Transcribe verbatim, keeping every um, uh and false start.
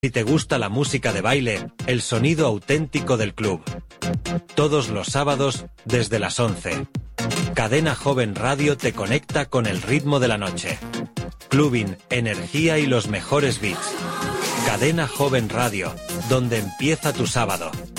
Si te gusta la música de baile, el sonido auténtico del club. Todos los sábados, desde las once. Cadena Joven Radio te conecta con el ritmo de la noche. Clubbing, energía y los mejores beats. Cadena Joven Radio, donde empieza tu sábado.